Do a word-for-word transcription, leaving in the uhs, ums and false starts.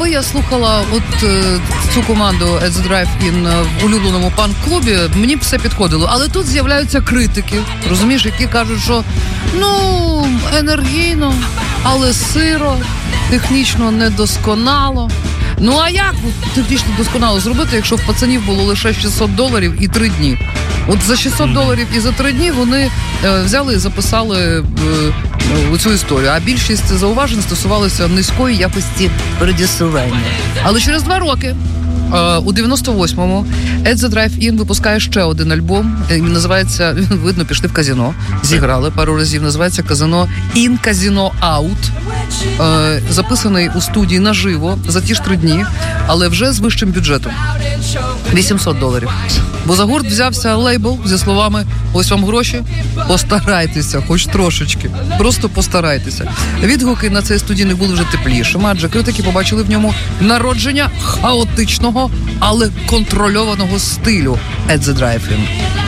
коли я слухала от е, цю команду At The Drive-In в улюбленому панк-клубі, мені все підходило. Але тут з'являються критики, розумієш, які кажуть, що ну, енергійно, але сиро, технічно недосконало. Ну а як технічно досконало зробити, якщо в пацанів було лише шістсот доларів і три дні? От за шістсот доларів і за три дні вони е, взяли і записали е, цю історію. А більшість зауважень стосувалися низької якості продюсування. Але через два роки, е, у дев'яносто восьмому, At The Drive-In випускає ще один альбом. Він називається, видно, пішли в казино, зіграли пару разів. Називається «Казино In Casino Out». Е, записаний у студії наживо за ті ж три дні, але вже з вищим бюджетом. вісімсот доларів. Бо за гурт взявся лейбл зі словами «Ось вам гроші, постарайтеся, хоч трошечки, просто постарайтеся». Відгуки на цей студійний були вже теплішими, адже критики побачили в ньому народження хаотичного, але контрольованого стилю At The Drive-In.